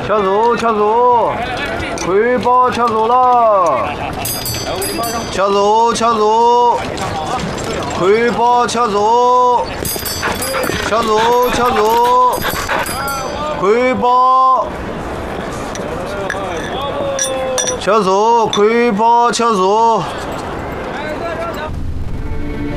敲入，敲入，回包敲入了，敲入，敲入，回包敲入，敲入，敲入，回包，敲入，回包敲入。